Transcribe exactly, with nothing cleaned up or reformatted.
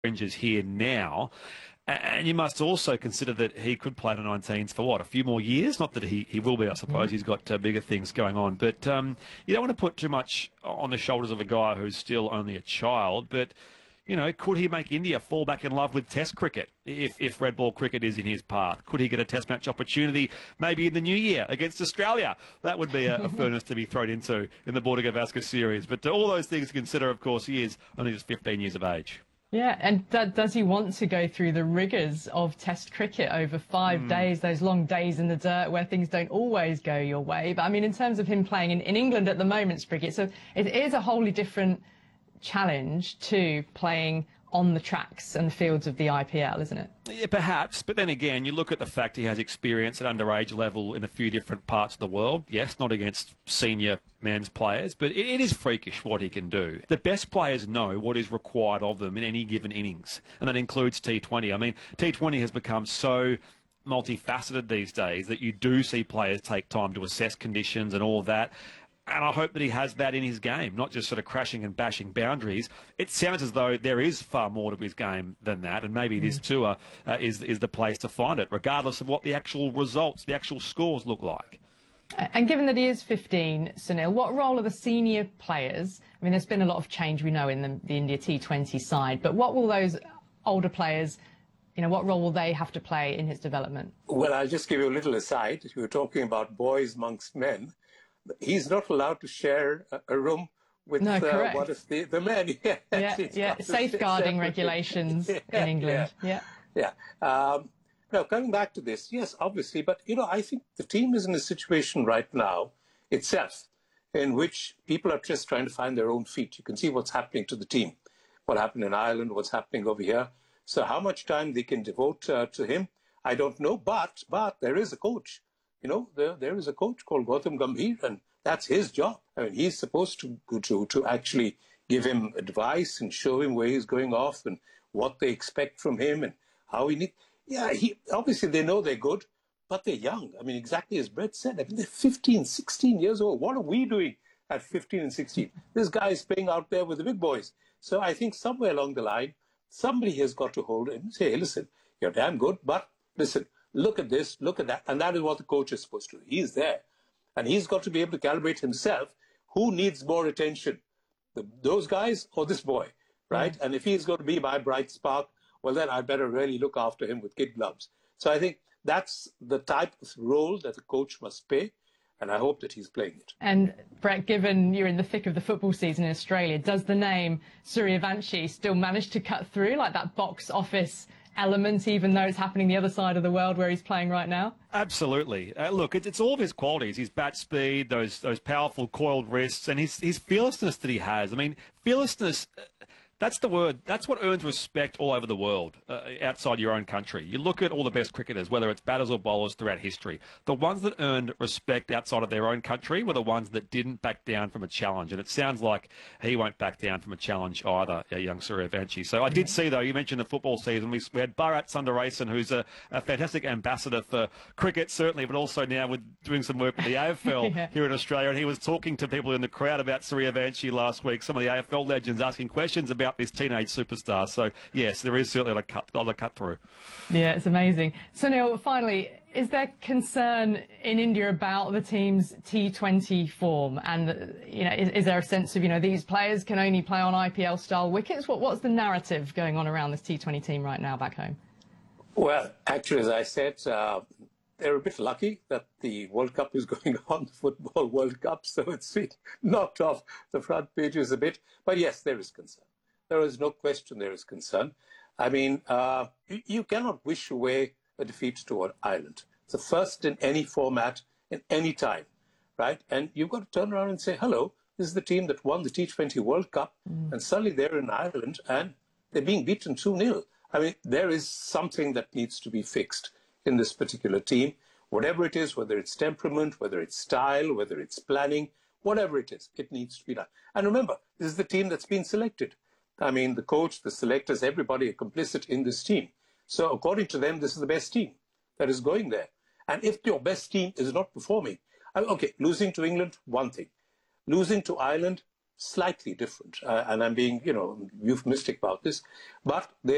fringes here now. And you must also consider that he could play the nineteens for, what, a few more years? Not that he, he will be, I suppose. Mm. He's got uh, bigger things going on. But um, you don't want to put too much on the shoulders of a guy who's still only a child. But, you know, could he make India fall back in love with Test cricket if, if red ball cricket is in his path? Could he get a Test match opportunity maybe in the new year against Australia? That would be a, a furnace to be thrown into in the Border Gavaskar series. But all those things to consider, of course, he is only just fifteen years of age. Yeah, and that, does he want to go through the rigours of Test cricket over five mm. days, those long days in the dirt where things don't always go your way? But, I mean, in terms of him playing in, in England at the moment, Spriggy, so it is a wholly different challenge to playing on the tracks and the fields of the I P L, isn't it? Yeah, perhaps, but then again, you look at the fact he has experience at underage level in a few different parts of the world. Yes, not against senior men's players, but it, it is freakish what he can do. The best players know what is required of them in any given innings, and that includes T twenty. I mean, T twenty has become so multifaceted these days that you do see players take time to assess conditions and all of that. And I hope that he has that in his game, not just sort of crashing and bashing boundaries. It sounds as though there is far more to his game than that, and maybe mm. this tour uh, is, is the place to find it, regardless of what the actual results, the actual scores look like. And given that he is fifteen, Sunil, what role are the senior players? I mean, there's been a lot of change, we know, in the, the India T twenty side, but what will those older players, you know, what role will they have to play in his development? Well, I'll just give you a little aside. You were talking about boys amongst men. He's not allowed to share a, a room with no, uh, what is the, the men. Yeah, yeah, yeah. Safeguarding regulations yeah, in England. Yeah, yeah. yeah. Um, now, coming back to this, yes, obviously, but, you know, I think the team is in a situation right now itself in which people are just trying to find their own feet. You can see what's happening to the team, what happened in Ireland, what's happening over here. So how much time they can devote uh, to him, I don't know, but, but there is a coach. You know, there, there is a coach called Gautam Gambhir, and that's his job. I mean, he's supposed to, to, to actually give him advice and show him where he's going off and what they expect from him and how he needs. Yeah, he, obviously they know they're good, but they're young. I mean, exactly as Brett said, I mean, they're fifteen, sixteen years old. What are we doing at fifteen and sixteen? This guy is playing out there with the big boys. So I think somewhere along the line, somebody has got to hold him and say, hey, listen, you're damn good, but listen, look at this, look at that. And that is what the coach is supposed to do. He's there. And he's got to be able to calibrate himself. Who needs more attention? The, those guys or this boy, right? Mm. And if he's going to be my bright spark, well, then I better really look after him with kid gloves. So I think that's the type of role that the coach must play. And I hope that he's playing it. And, Brett, given you're in the thick of the football season in Australia, does the name Sooryavanshi still manage to cut through, like that box office element, even though it's happening the other side of the world where he's playing right now? Absolutely. Uh, look, it's, it's all of his qualities, his bat speed, those those powerful coiled wrists, and his, his fearlessness that he has. I mean, fearlessness... Uh, That's the word. That's what earns respect all over the world, uh, outside your own country. You look at all the best cricketers, whether it's batters or bowlers throughout history. The ones that earned respect outside of their own country were the ones that didn't back down from a challenge. And it sounds like he won't back down from a challenge either, uh, young Sooryavanshi. So I did see, though, you mentioned the football season. We, we had Bharat Sundaresan, who's a, a fantastic ambassador for cricket, certainly, but also now with doing some work with the A F L yeah. here in Australia. And he was talking to people in the crowd about Sooryavanshi last week, some of the A F L legends asking questions about this teenage superstar. So, yes, there is certainly a cut, a cut through. Yeah, it's amazing. So, Neil, finally, is there concern in India about the team's T twenty form? And, you know, is, is there a sense of, you know, these players can only play on I P L-style wickets? What, what's the narrative going on around this T twenty team right now back home? Well, actually, as I said, uh, they're a bit lucky that the World Cup is going on, the Football World Cup, so it's been knocked off the front pages a bit. But yes, there is concern. There is no question there is concern. I mean, uh, you, you cannot wish away a defeat toward Ireland. It's the first in any format, in any time, right? And you've got to turn around and say, hello, this is the team that won the T twenty World Cup, mm. and suddenly they're in Ireland and they're being beaten two nil. I mean, there is something that needs to be fixed in this particular team, whatever it is, whether it's temperament, whether it's style, whether it's planning, whatever it is, it needs to be done. And remember, this is the team that's been selected. I mean, the coach, the selectors, everybody are complicit in this team. So according to them, this is the best team that is going there. And if your best team is not performing, okay, losing to England, one thing. Losing to Ireland, slightly different. Uh, and I'm being, you know, euphemistic about this. But they